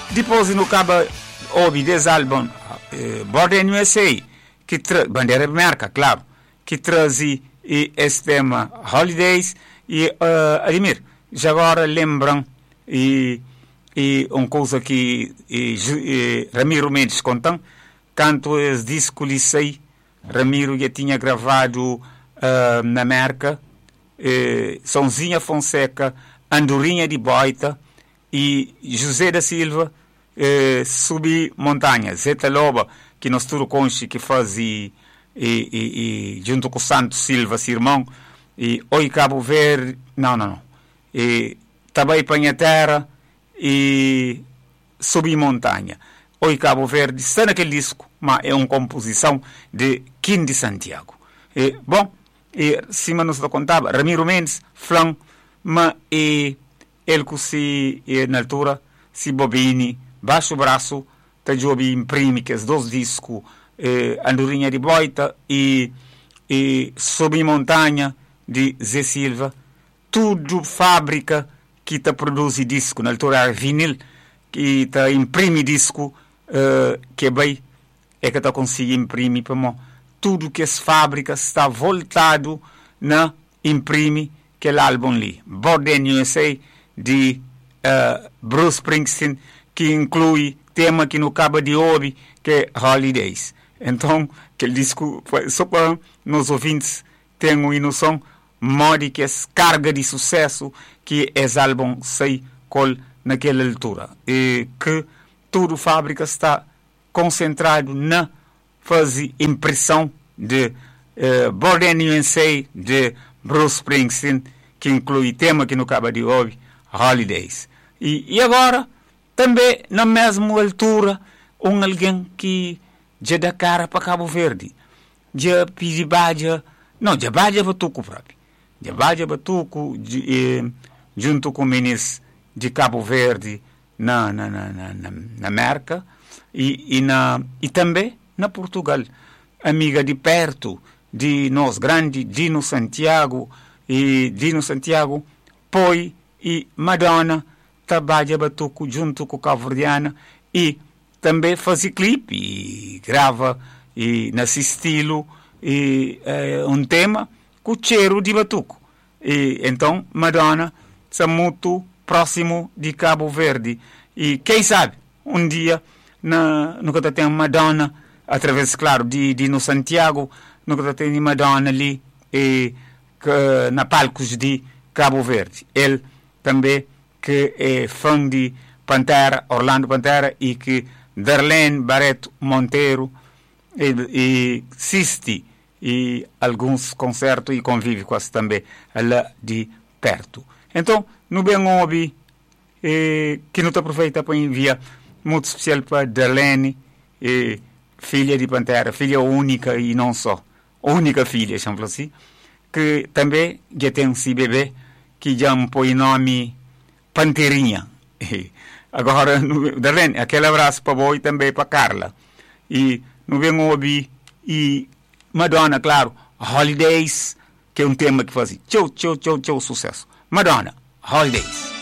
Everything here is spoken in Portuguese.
Depois no caba ouvi desse álbum Border USA, que bandeira marca, claro, que traz esse tema Holidays e Ademir, já agora lembram e uma coisa que Ramiro Mendes contam, quando esse disco lhe sei, Ramiro já tinha gravado na América, Sonzinha Fonseca, Andorinha de Boita e José da Silva, Subir Montanha, Zeta Loba, que nós tudo conche que faz junto com o Santo Silva, seu irmão, e Oi Cabo Verde, não, e Tabai Panha Terra e Subir Montanha. Oi Cabo Verde está naquele disco, mas é uma composição de Kim de Santiago. Bom, cima nos contava, Ramiro Mendes, Flan, mas ele que se, na altura, se bobini, baixo braço, tá jobi imprime que os dois discos, Andorinha de Boita e Subir Montanha de Zé Silva, tudo fábrica que tá produz disco, na altura era vinil, que tá imprime disco, que é bem, é que tá conseguindo imprimir para mim. Tudo que as fábricas está voltado na imprime aquele álbum ali, Border USA de Bruce Springsteen, que inclui tema que no acaba de ouvir, que é Holidays. Então, aquele disco, só para nos ouvintes tenham uma noção, modo que é carga de sucesso que esse álbum sai com naquela altura. E que tudo fábrica está concentrado na fazer impressão de Border USA de Bruce Springsteen, que inclui tema que no acaba de ouvir, Holidays. E agora, também na mesma altura, alguém que já dá cara para Cabo Verde, já pedi badia, não, já badia batuco próprio, já badia batuco junto com o ministro de Cabo Verde na América e também na Portugal, amiga de perto de nós grande, Dino Santiago, e Dino Santiago, poi e Madonna, trabalha batuco junto com a Cabo-Verdiana e também faz clipe e grava e nesse estilo e um tema com cheiro de batuco. E então Madonna está muito próximo de Cabo Verde e quem sabe um dia nunca tem Madonna através, claro, de no Santiago, nunca tem Madonna ali e na palcos de Cabo Verde. Ele também que é fã de Pantera, Orlando Pantera, e que Darlene Barreto Monteiro e assiste e alguns concertos e convive quase também lá de perto. Então, no bem ouvi que não te aproveita para enviar muito especial para Darlene, filha de Pantera, filha única e não só, única filha, chamo assim, que também já tem um bebê que já põe nome Panterinha. Agora, Darlene, aquele abraço para você e também para Carla. E no bem ouvir e Madonna, claro, Holidays, que é um tema que faz tchau, sucesso. Madonna, Holidays.